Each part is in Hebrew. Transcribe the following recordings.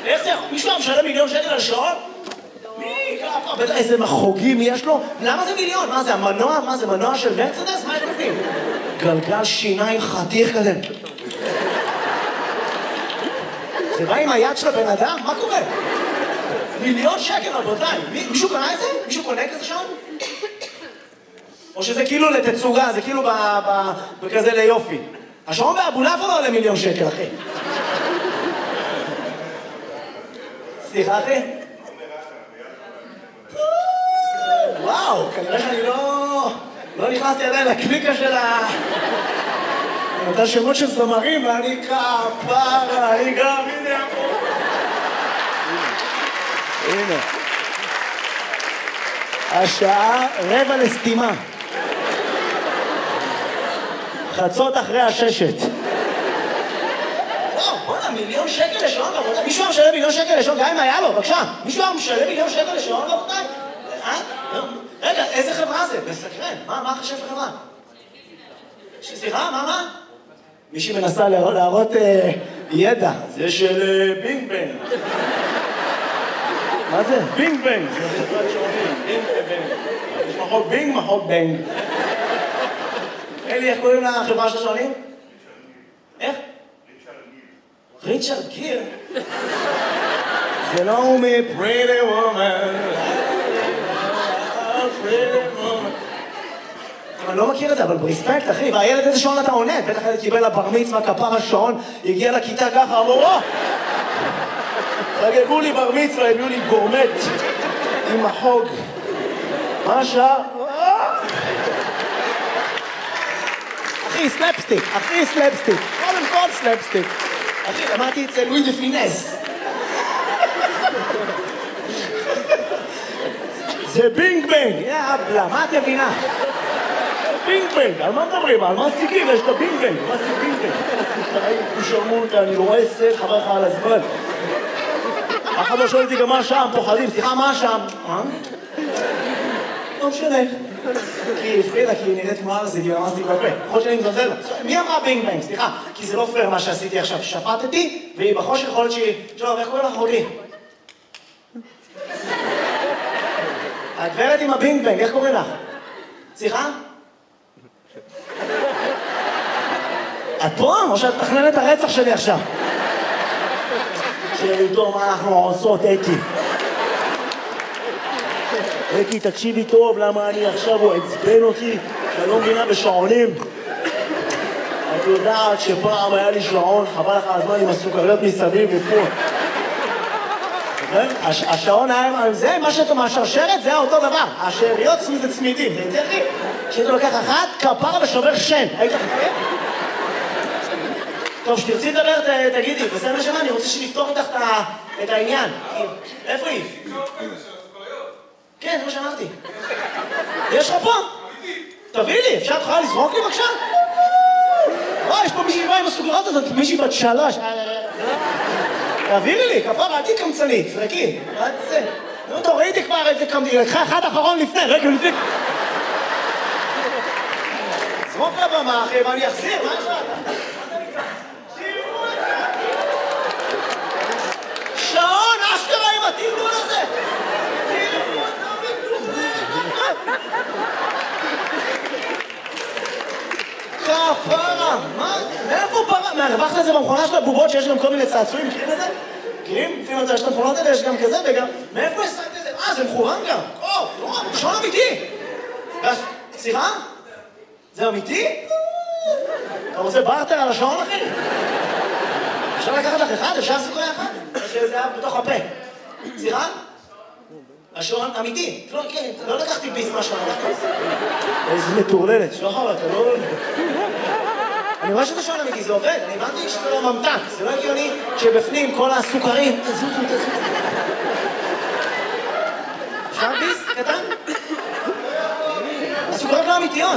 איך זה יכול? מישהו משלם $1,000,000 על שעון? מי? בטח איזה מחוגים יש לו? למה זה $1,000,000? מה זה, המנוע? מה זה, מנוע של מרצדס? מה יש בפנים? גלגל שיניים חתיך כזה. זה בא עם היד של הבן אדם? מה קורה? $1,000,000 רבותיי. מישהו קונה את זה? מישהו קונה כזה שעון? או שזה כאילו לתצוגה, זה כאילו בכזה ליופי. השעון באבולעפיה לא עולה $1,000,000, אחי. סליחה, אחי? וואו, כנראה שאני לא נכנסתי עדיין לקליקה של אותה שמות של זמרים, ואני כפרה, אני גם, הנה פה. הנה. השעה 5:45. חצות אחרי 6:00. וואו, בוא'נה, $1,000,000 לשעון, רבותיי. מישהו משלם $1,000,000 לשעון, גם אם היה לו, בבקשה. מישהו משלם $1,000,000 לשעון, רבותיי? רגע, איזה חברה זה? מסקרן. מה החשב של חברה? סליחה, מה? מישהי מנסה להראות ידע. זה של בינג בנג. מה זה? בינג בנג. זה חברת שעונים. בינג בנג. יש מחוק בינג, מחוק בנג. אלי, איך קוראים לחברה של השעונים? איך? ריצ'רד גיר. זה לא הוא מפריטי וומן. אני לא מכיר את זה, אבל ברספקט, אחי, והילד איזה שעון אתה עונה? בטח ילד קיבל לבר מצווה, כפר השעון, הגיע לכיתה ככה, אמרו, חגגו לי בר מצווה, הביאו לי גורמט עם החוג. מה השעה? אחי, סלפסטיק, קודם כל סלפסטיק. אחי, למדתי אצל לואי דה פינס. זה בינג בנג, יאבלה, מה את מבינה? בינג בנג, על מה מדברים? על מה סטיקים? יש את הבינג בנג. מה זה בינג בנג? תשלמו אותה, אני לא רואה סט, חבר לך על הזמן. אחד לא שואל אותי גם מה שם, פוחדים, סליחה, מה שם? לא משנה. כי הפרידה, כי היא נראית כמו ארזית, היא ממש תתבפה. יכול שאני מזלזל לה. מי אמרה בינג בנג? סליחה, כי זה לא פייר מה שעשיתי עכשיו. שפטתי, והיא בחושך יכול להיות שהיא... שלום, איך קוראים לך אחותי? הגברת עם הבינג בנג, איך קוראים לך? סליחה? את פה? או שאת תכננת את הרצח שלי עכשיו? שאיתו מה אנחנו עושות, אתי. אתי, תקשיבי טוב, למה אני עכשיו הוא עצבן אותי, שאני לא מבינה בשעונים. את יודעת שפעם היה לי שעון, חבל לך הזמן עם הסוכריות מסביב ופה. השעון היה, זה מה שאתה מהשרשרת, זה היה אותו דבר. השאריות זה צמידים, זה יותר לי. כשאתה לוקח אחת, כפרה ושובר שן. היית חכה? טוב, שתרצי לדבר, תגידי, בסדר שמה, אני רוצה שנפתור איתך את העניין. איפה היא? כן, זה מה שאמרתי. יש לך פה? תביא לי, אפשר תוכל לזרוק לי בבקשה? יש פה מישהי באה עם הסוכריות הזאת, מישהי בת 3. תעבירי לי, כפרה, עדי קמצנית, זרקי. נו, תורידי כבר איזה קמצנית, לקחה אחד אחרון לפני, רגע לפני. זרוק לבמה, אחי, ואני אחזיר, מה יש לך? שעון, אשכרה עם התמנון הזה! כפרה, מה? מאיפה פרה? מהרווחת לזה במכונה של הבובות שיש גם כל מיני צעצועים, מכירים את זה? מכירים? לפעמים יש את המכונות האלה, יש גם כזה וגם... מאיפה השגת את זה? זה מכוון גם. שעון אמיתי! סליחה? זה אמיתי? אתה רוצה בארטר על השעון, אחי? אפשר לקחת לך אחד? אפשר סיכוי אחד? שזה היה בתוך הפה. סליחה? השעון אמיתי. לא לקחתי ביס מהשעון. איזה מטורללת. שוחר, אתה לא... אני רואה שזה שעון אמיתי, זה עובד. אני הבנתי שזה לא ממתק. זה לא הגיוני שבפנים כל הסוכרים... תזוזו. אפשר ביס? קטן? הסוכרות לא אמיתיות.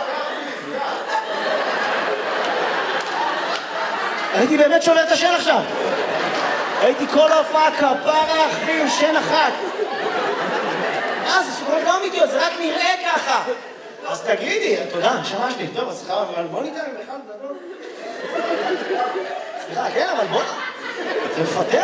הייתי באמת שובר את השן עכשיו. הייתי כל ההופעה כפרה אחי עם שן אחת. זה סוכרות לא אמיתיות, זה רק נראה ככה. אז תגידי, תודה, שמשתי. טוב, אז סליחה, אבל בוא ניתן עם אחד גדול. סליחה, כן, אבל בוא... זה מפתח.